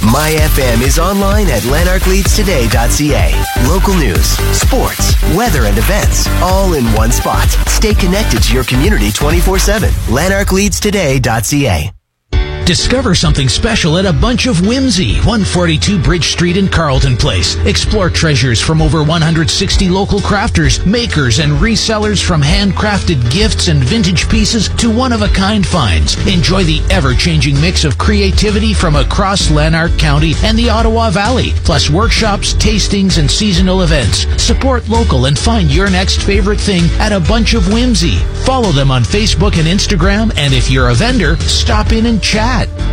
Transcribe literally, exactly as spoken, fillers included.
My F M is online at lanark leads today dot c a. Local news, sports, weather, and events, all in one spot. Stay connected to your community twenty-four seven. lanark leads today dot c a. Discover something special at A Bunch of Whimsy, one forty-two Bridge Street in Carlton Place. Explore treasures from over one hundred sixty local crafters, makers, and resellers, from handcrafted gifts and vintage pieces to one-of-a-kind finds. Enjoy the ever-changing mix of creativity from across Lanark County and the Ottawa Valley, plus workshops, tastings, and seasonal events. Support local and find your next favorite thing at A Bunch of Whimsy. Follow them on Facebook and Instagram, and if you're a vendor, stop in and chat.